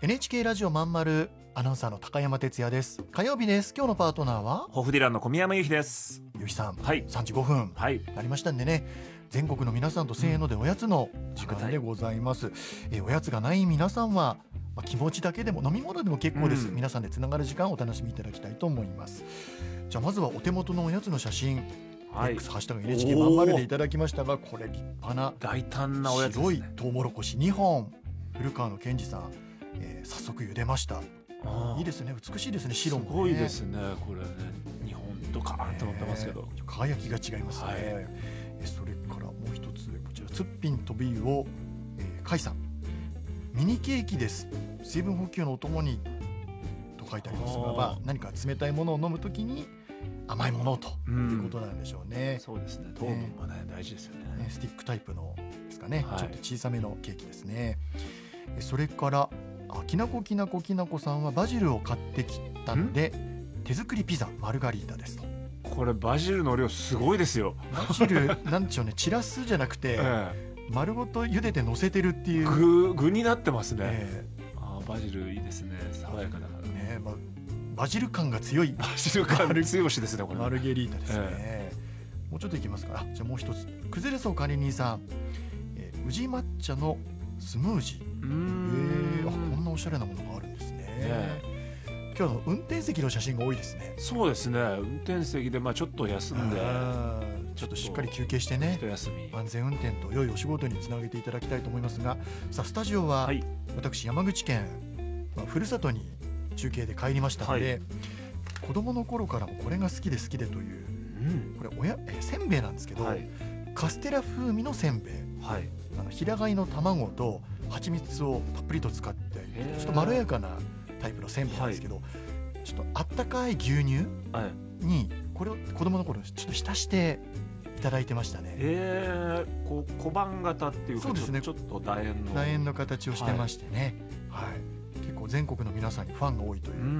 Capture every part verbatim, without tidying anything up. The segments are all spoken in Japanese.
エヌエイチケー ラジオまんまるアナウンサーの高山哲也です。火曜日です。今日のパートナーはホフディランの小宮山由紀です。 ゆきさん、 はい、 さんじごふん、 はい、 なりましたんでね、全国の皆さんとせーのでおやつの時間でございます、うん、えー、おやつがない皆さんは、まあ、気持ちだけでも飲み物でも結構です、うん、皆さんでつながる時間をお楽しみいただきたいと思います。じゃあまずはお手元のおやつの写真、はい、X ハッシュタグ エヌエイチケー まんまるでいただきましたが、これ立派な大胆なおやつですね。 白いトウモロコシにほん、古川の健二さん、えー、早速茹でました。いいですね、美しいですね、白もね、 すごいですね。これね、にほんとカーンと乗ってますけど、 えー、輝きが違いますね、はい、えそれからもう一つ、こちらツッピンとビーを、えー、カイさん、ミニケーキです、水分補給のお供にと書いてありますが、まあ、何か冷たいものを飲むときに甘いものということなんでしょうね、うん、 そうですね、糖分もね、大事ですよね。 スティックタイプのですかね、はい、ちょっと小さめのケーキですね。それからあきなこきなこきなこさんはバジルを買ってきたので手作りピザマルガリータですと。 これバジルの量すごいですよ。 バジルなんでしょうね、散らすじゃなくて、ええ、丸ごと茹でて乗せてるっていう具、具になってますね、ええ、 あバジルいいですね、爽やかだからね、まあ、バジル感が強いバジル感強しですね、これマルゲリータですね、 ええ、 もうちょっといきますか。あ、じゃあもう一つ、くずれそうかりにさん、えー、宇治抹茶のスムージー、うーん、えー、あ、こんなおしゃれなものがあるんですね、ね、今日の運転席の写真が多いですね。 そうですね、運転席でまあちょっと休んでちょっとしっかり休憩してね、 一休み、 安全運転と良いお仕事につなげていただきたいと思いますが、さあスタジオは、はい、私山口県、まあ、ふるさとに中継で帰りましたので、はい、子供の頃からもこれが好きで好きでという、うん、これおやえせんべいなんですけど、はい、カステラ風味のせんべい、はい、あの平飼いの卵と蜂蜜をたっぷりと使ってちょっとまろやかなタイプのせんべいなんですけど、はい、ちょっとあったかい牛乳にこれを子供の頃ちょっと浸していただいてましたね。 えー、こう小判型っていうか、そうですね、ちょっと楕円の楕円の形をしてましてね、はいはい、結構全国の皆さんにファンが多いという、うん、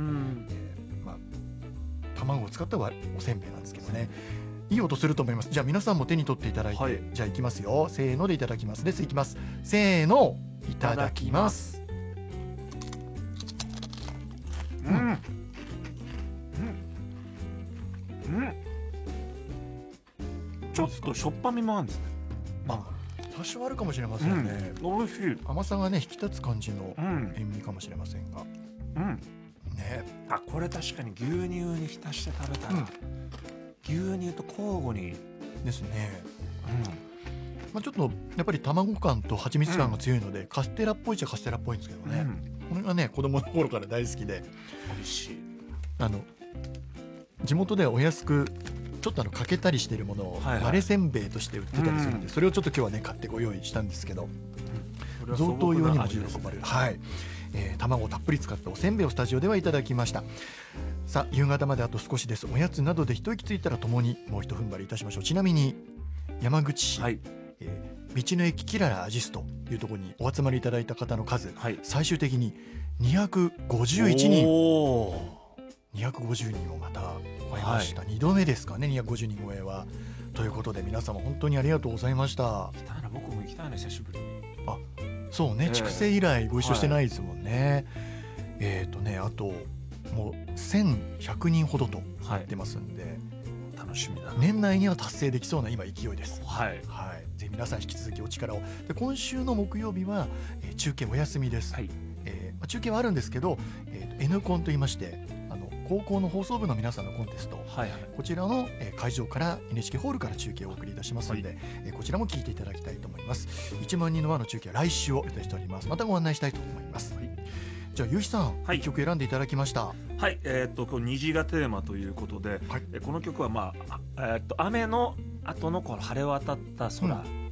えーまあ、卵を使ったおせんべいなんですけどね、いい音すると思います。じゃあ皆さんも手に取っていただいて、はい、じゃあいきますよ、せーのでいただきますです。いきます、せーの、いただきます。うん、うん、うん、 うん、ちょっとしょっぱみもあるんですね。 あ、多少あるかもしれませんね、 うん、おいしい。 甘さがね引き立つ感じの塩味かもしれませんが、 うん、ね、あ、これ確かに牛乳に浸して食べたら、うん、牛乳と交互にですね、うん、まあ、ちょっとやっぱり卵感と蜂蜜感が強いので、うん、カステラっぽいっちゃカステラっぽいんですけどね、うん、これがね子供の頃から大好きで、 美味しい。 あの地元ではお安くちょっとあの欠けたりしているものを割れせんべいとして売ってたりするんで、それをちょっと今日はね買ってご用意したんですけど、うん、贈答用にも喜ばれる、はい、えー、卵をたっぷり使ったおせんべいをスタジオではいただきました。さあ夕方まであと少しです。おやつなどで一息ついたらともにもう一踏ん張りいたしましょう。ちなみに山口市、はい、えー、道の駅キララアジスというところにお集まりいただいた方の数、はい、最終的ににひゃくごじゅういちにん、にひゃくごじゅうにんをまた超えました、はい、にどめですかね、にひゃくごじゅうにん超えは。ということで皆様本当にありがとうございました。 行きたいな、僕も行きたいな、久しぶりに。 あ、そうね、筑西以来ご一緒してないですもんね、はい、えっ、ー、とねあともうせんひゃくにんほどと言ってますんで、はい、 楽しみだな。 年内には達成できそうな今勢いです。 はい、 はい、ぜひ皆さん引き続きお力を。で今週の木曜日は、えー、中継お休みです、はい、えーまあ、中継はあるんですけど、えー、N コンと言いましてあの高校の放送部の皆さんのコンテスト、はいはい、こちらの、えー、会場から エヌエイチケー ホールから中継をお送りいたしますので、はい、えー、こちらも聞いていただきたいと思います。いちまんにんの輪の中継は来週を予定しております。またご案内したいと思います、はい、じゃあゆうひさん、はい、いっきょく選んでいただきました。 はい、えー、っと今日虹がテーマということで、はい、えこの曲は、まあえー、っと雨の後のこの晴れ渡った空、うん、